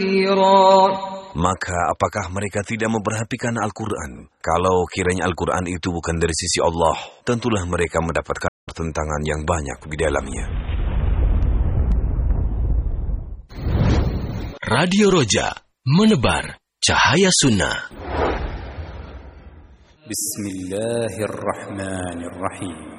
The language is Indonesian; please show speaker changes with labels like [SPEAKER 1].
[SPEAKER 1] Maka apakah mereka tidak memperhatikan Al-Quran? Kalau kiranya Al-Quran itu bukan dari sisi Allah, tentulah mereka mendapatkan pertentangan yang banyak di dalamnya.
[SPEAKER 2] Radio Roja, menebar cahaya sunnah.
[SPEAKER 3] Bismillahirrahmanirrahim.